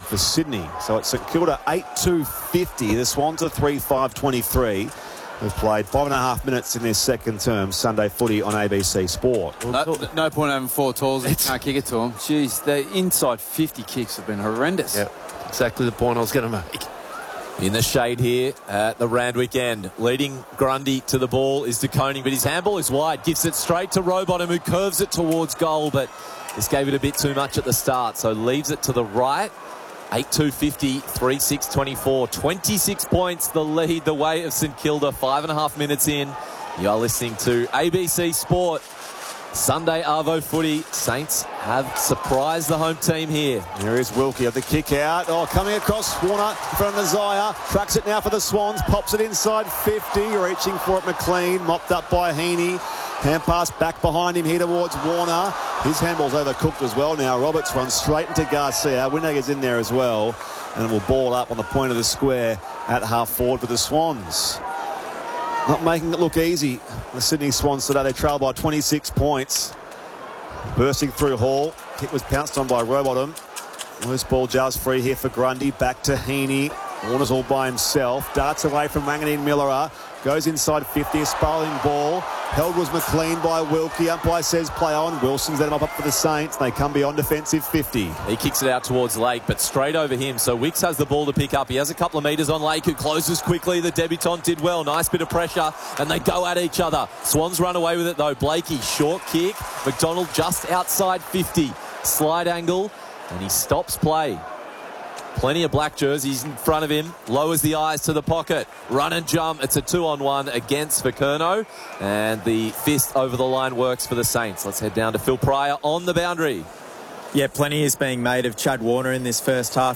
for Sydney. So it's St Kilda 8-2-50. The Swans are 3-5-23. They've played 5.5 minutes in their second term Sunday footy on ABC Sport. No point having 4 tools if you can't kick it to them. Jeez, the inside 50 kicks have been horrendous. Yep, exactly the point I was going to make. In the shade here at the Randwick end. Leading Grundy to the ball is De Koning, but his handball is wide. Gives it straight to Rowbottom, who curves it towards goal, but this gave it a bit too much at the start, so leaves it to the right. 8-2-50, 3-6-24, 26 points, the lead, the way of St Kilda, 5.5 minutes in. You are listening to ABC Sport. Sunday Arvo footy. Saints have surprised the home team here. There is Wilkie of the kick out. Oh, coming across Warner from Nazaya. Tracks it now for the Swans. Pops it inside 50. Reaching for it, McLean. Mopped up by Heaney. Hand pass back behind him here towards Warner. His handball's overcooked as well now. Roberts runs straight into Garcia. Winnager's in there as well. And will ball up on the point of the square at half forward for the Swans. Not making it look easy. The Sydney Swans today, they trail by 26 points. Bursting through Hall. Kick was pounced on by Rowbottom. Loose ball jars free here for Grundy. Back to Heaney. Warner's all by himself. Darts away from Wanganeen Millerer. Goes inside 50. A spalling ball. Held was McLean by Wilkie. Umpire says play on. Wilson's let him up for the Saints. They come beyond defensive 50. He kicks it out towards Lake, but straight over him. So Wicks has the ball to pick up. He has a couple of metres on Lake, who closes quickly. The debutant did well. Nice bit of pressure, and they go at each other. Swans run away with it, though. Blakey, short kick. McDonald just outside 50. Slide angle, and he stops play. Plenty of black jerseys in front of him. Lowers the eyes to the pocket. Run and jump. It's a 2-on-1 against Vikerno. And the fist over the line works for the Saints. Let's head down to Phil Pryor on the boundary. Yeah, plenty is being made of Chad Warner in this first half.